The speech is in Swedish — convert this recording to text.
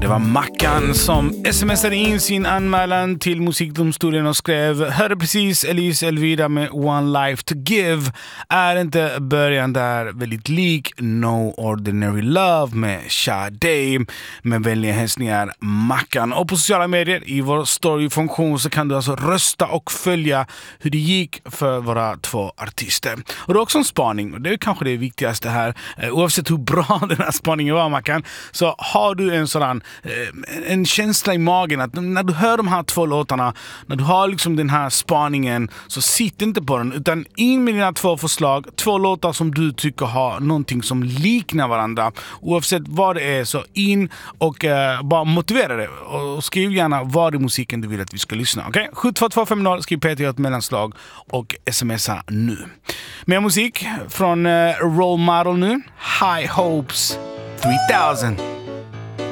Det var Mackan som smsade in sin anmälan till musikdomstolen och skrev: hörde precis Elise Elvira med One Life to Give. Är inte början där väldigt lik No Ordinary Love med Sade? Med vänliga hälsningar Mackan. Och på sociala medier i vår storyfunktion så kan du alltså rösta och följa hur det gick för våra två artister. Och det är också en spaning, och det är kanske det viktigaste här. Oavsett hur bra den här spaningen var, Mackan, så har du en sådan en känsla i magen att när du hör de här två låtarna, när du har liksom den här spaningen, så sitt inte på den, utan in med dina två förslag, två låtar som du tycker har någonting som liknar varandra. Oavsett vad det är, så in och bara motivera det och skriv gärna vad i musiken du vill att vi ska lyssna. Okej? 72250, skriv Peter ett mellanslag och smsa nu. Mer musik från Role Model nu. High Hopes 3000.